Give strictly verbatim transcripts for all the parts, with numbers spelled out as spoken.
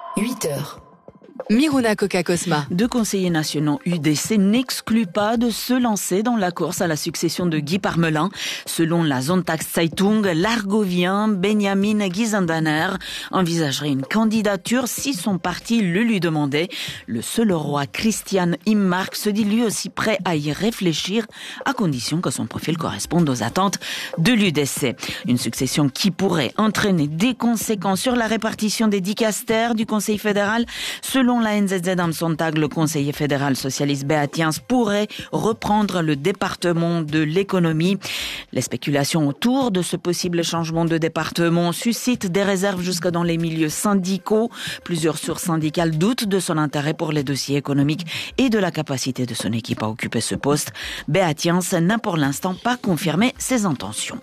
huit heures. Miruna Coca-Cosma. Deux conseillers nationaux U D C n'excluent pas de se lancer dans la course à la succession de Guy Parmelin. Selon la Sonntagszeitung, l'Argovien Benjamin Gizendaner envisagerait une candidature si son parti le lui demandait. Le seul roi Christian Immark se dit lui aussi prêt à y réfléchir, à condition que son profil corresponde aux attentes de l'U D C. Une succession qui pourrait entraîner des conséquences sur la répartition des dicastères du Conseil fédéral. Selon la N Z Z am Sonntag, le conseiller fédéral socialiste Beat Jans pourrait reprendre le département de l'économie. Les spéculations autour de ce possible changement de département suscitent des réserves jusque dans les milieux syndicaux. Plusieurs sources syndicales doutent de son intérêt pour les dossiers économiques et de la capacité de son équipe à occuper ce poste. Beat Jans n'a pour l'instant pas confirmé ses intentions.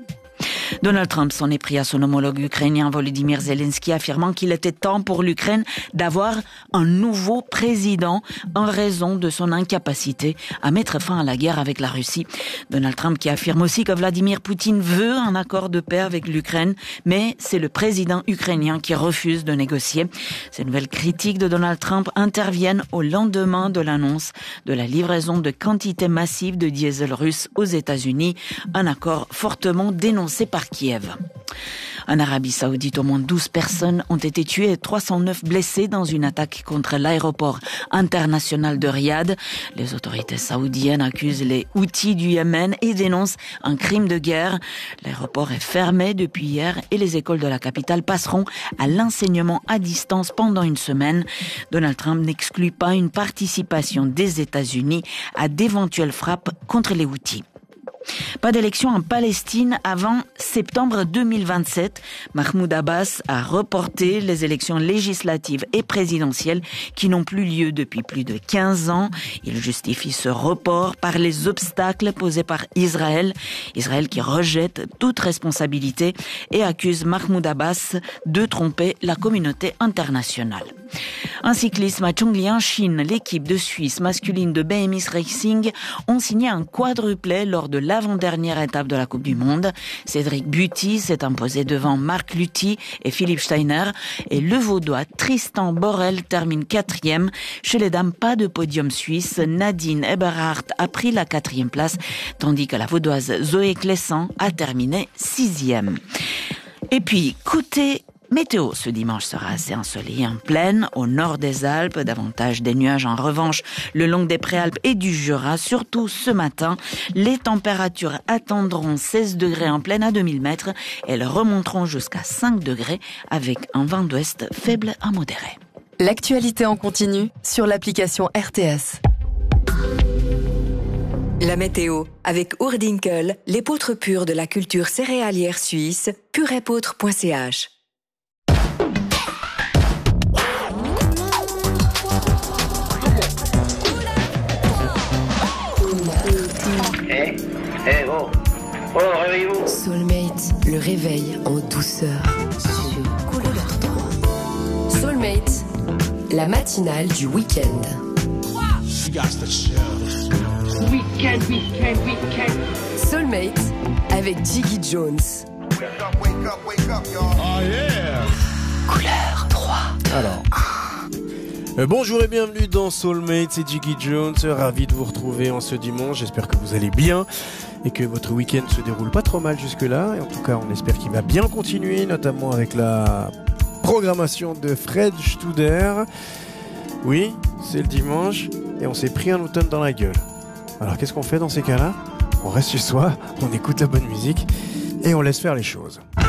Donald Trump s'en est pris à son homologue ukrainien Volodymyr Zelensky, affirmant qu'il était temps pour l'Ukraine d'avoir un nouveau président en raison de son incapacité à mettre fin à la guerre avec la Russie. Donald Trump qui affirme aussi que Vladimir Poutine veut un accord de paix avec l'Ukraine, mais c'est le président ukrainien qui refuse de négocier. Ces nouvelles critiques de Donald Trump interviennent au lendemain de l'annonce de la livraison de quantités massives de diesel russe aux États-Unis, un accord fortement dénoncé par Kiev. En Arabie Saoudite, au moins douze personnes ont été tuées et trois cent neuf blessées dans une attaque contre l'aéroport international de Riyad. Les autorités saoudiennes accusent les Houthis du Yémen et dénoncent un crime de guerre. L'aéroport est fermé depuis hier et les écoles de la capitale passeront à l'enseignement à distance pendant une semaine. Donald Trump n'exclut pas une participation des États-Unis à d'éventuelles frappes contre les Houthis. Pas d'élection en Palestine avant septembre deux mille vingt-sept. Mahmoud Abbas a reporté les élections législatives et présidentielles qui n'ont plus lieu depuis plus de quinze ans. Il justifie ce report par les obstacles posés par Israël. Israël qui rejette toute responsabilité et accuse Mahmoud Abbas de tromper la communauté internationale. En cyclisme à Chongli en Chine, l'équipe de Suisse masculine de B M X Racing ont signé un quadruplé lors de l'avant-dernière étape de la Coupe du Monde. Cédric Buty s'est imposé devant Marc Lutti et Philippe Steiner et le Vaudois Tristan Borel termine quatrième. Chez les dames, pas de podium suisse. Nadine Eberhardt a pris la quatrième place, tandis que la Vaudoise Zoé Clessan a terminé sixième. Et puis, côté météo, ce dimanche sera assez ensoleillé en plaine, au nord des Alpes, davantage des nuages en revanche le long des Préalpes et du Jura, surtout ce matin. Les températures atteindront seize degrés en plaine à deux mille mètres, elles remonteront jusqu'à cinq degrés avec un vent d'ouest faible à modéré. L'actualité en continu sur l'application R T S. La météo avec Oerdinkel, l'épeautre pure de la culture céréalière suisse, purépeautre point c h. Eh, eh, oh, oh, réveillez-vous. Soulmate, le réveil en douceur sur Couleur trois. Soulmate, la matinale du week-end. Week-end, week-end, week-end. Soulmate avec Jiggy Jones. Oh yeah. Couleur trois. Alors, euh, bonjour et bienvenue dans Soulmate, c'est Jiggy Jones, ravi de vous retrouver en ce dimanche, j'espère que vous allez bien et que votre week-end se déroule pas trop mal jusque-là, et en tout cas on espère qu'il va bien continuer, notamment avec la programmation de Fred Studer. Oui, c'est le dimanche et on s'est pris un automne dans la gueule. Alors qu'est-ce qu'on fait dans ces cas-là ? On reste chez soi, on écoute la bonne musique et on laisse faire les choses.